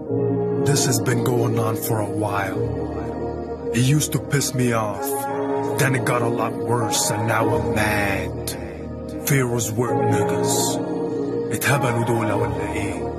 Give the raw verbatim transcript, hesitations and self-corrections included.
This has been going on for a while. It used to piss me off. Then it got a lot worse and now I'm mad. Pharaoh's work niggas. اتهبلوا دول ولا ايه؟